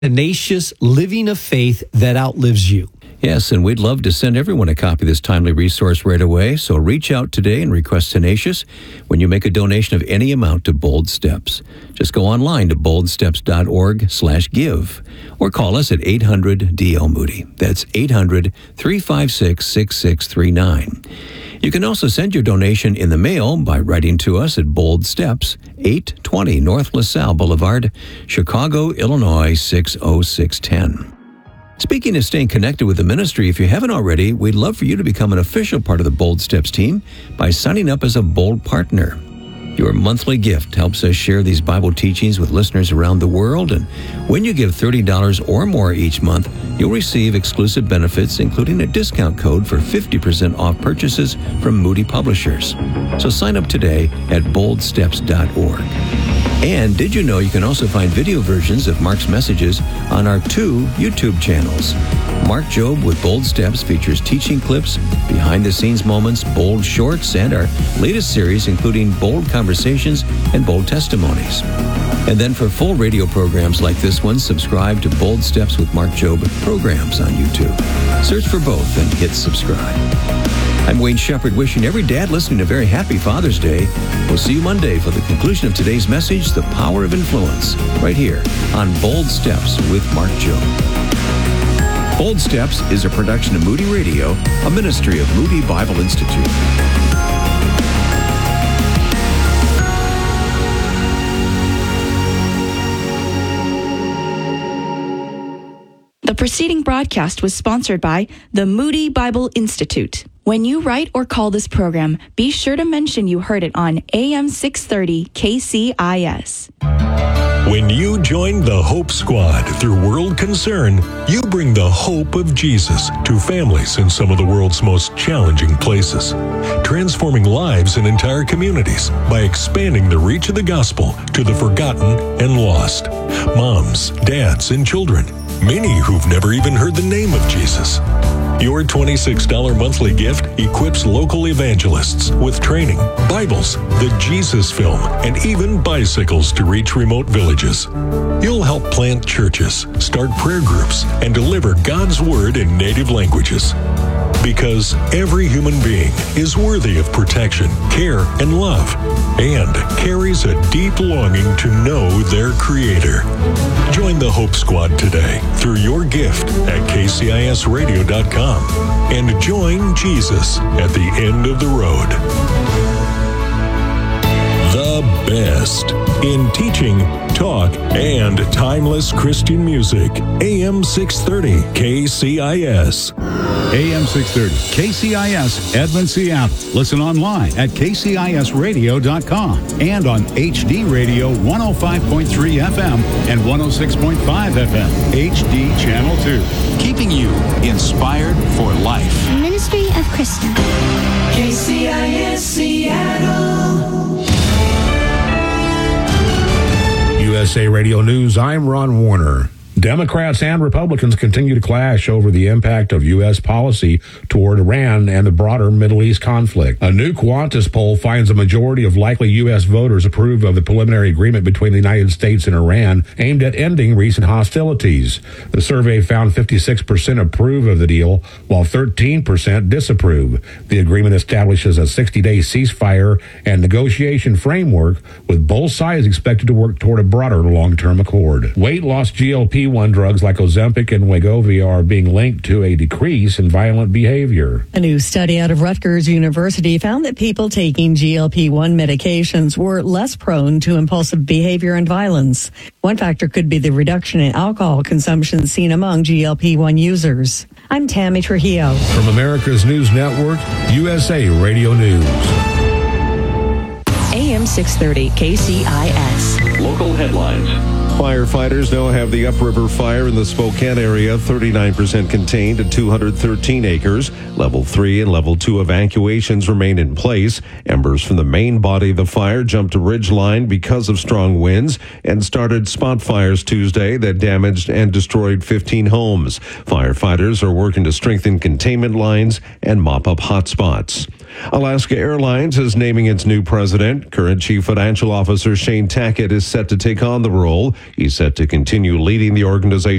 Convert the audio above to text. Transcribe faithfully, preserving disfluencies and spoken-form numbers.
Tenacious living of faith that outlives you. Yes, and we'd love to send everyone a copy of this timely resource right away. So reach out today and request Tenacious when you make a donation of any amount to Bold Steps. Just go online to boldsteps.org slash give or call us at eight hundred D L Moody. That's eight hundred, three five six, six six three nine. You can also send your donation in the mail by writing to us at Bold Steps, eight twenty North LaSalle Boulevard, Chicago, Illinois, six oh six one oh. Speaking of staying connected with the ministry, if you haven't already, we'd love for you to become an official part of the Bold Steps team by signing up as a Bold Partner. Your monthly gift helps us share these Bible teachings with listeners around the world, and when you give thirty dollars or more each month, you'll receive exclusive benefits, including a discount code for fifty percent off purchases from Moody Publishers. So sign up today at bold steps dot org. And did you know you can also find video versions of Mark's messages on our two YouTube channels? Mark Jobe with Bold Steps features teaching clips, behind-the-scenes moments, bold shorts, and our latest series including bold conversations and bold testimonies. And then for full radio programs like this one, subscribe to Bold Steps with Mark Jobe programs on YouTube. Search for both and hit subscribe. I'm Wayne Shepherd, wishing every dad listening a very happy Father's Day. We'll see you Monday for the conclusion of today's message, The Power of Influence, right here on Bold Steps with Mark Jobe. Bold Steps is a production of Moody Radio, a ministry of Moody Bible Institute. The preceding broadcast was sponsored by the Moody Bible Institute. When you write or call this program, be sure to mention you heard it on A M six thirty K C I S. When you join the Hope Squad through World Concern, you bring the hope of Jesus to families in some of the world's most challenging places, transforming lives in entire communities by expanding the reach of the gospel to the forgotten and lost. Moms, dads, and children, many who've never even heard the name of Jesus. Your twenty-six dollars monthly gift equips local evangelists with training, Bibles, the Jesus film, and even bicycles to reach remote villages. You'll help plant churches, start prayer groups, and deliver God's Word in native languages. Because every human being is worthy of protection, care, and love, and carries a deep longing to know their Creator. Join the Hope Squad today through your gift at K C I S radio dot com and join Jesus at the end of the road. The best in teaching, talk, and timeless Christian music. A M six thirty K C I S. A M six thirty K C I S, Edmond, Seattle. Listen online at K C I S radio dot com and on H D Radio one oh five point three F M and one oh six point five F M, H D Channel two. Keeping you inspired for life. Ministry of Christian. K C I S Seattle. U S A Radio News, I'm Ron Warner. Democrats and Republicans continue to clash over the impact of U S policy toward Iran and the broader Middle East conflict. A new Qantas poll finds a majority of likely U S voters approve of the preliminary agreement between the United States and Iran aimed at ending recent hostilities. The survey found fifty-six percent approve of the deal, while thirteen percent disapprove. The agreement establishes a sixty-day ceasefire and negotiation framework, with both sides expected to work toward a broader long-term accord. Weight loss G L P one drugs like Ozempic and Wegovy are being linked to a decrease in violent behavior. A new study out of Rutgers University found that people taking G L P one medications were less prone to impulsive behavior and violence. One factor could be the reduction in alcohol consumption seen among G L P one users. I'm Tammy Trujillo. From America's News Network, U S A Radio News. A M six thirty K C I S. Local headlines. Firefighters now have the upriver fire in the Spokane area thirty-nine percent contained at two hundred thirteen acres. Level three and level two evacuations remain in place. Embers from the main body of the fire jumped to Ridgeline because of strong winds and started spot fires Tuesday that damaged and destroyed fifteen homes. Firefighters are working to strengthen containment lines and mop up hot spots. Alaska Airlines is naming its new president. Current Chief Financial Officer Shane Tackett is set to take on the role. He's set to continue leading the organization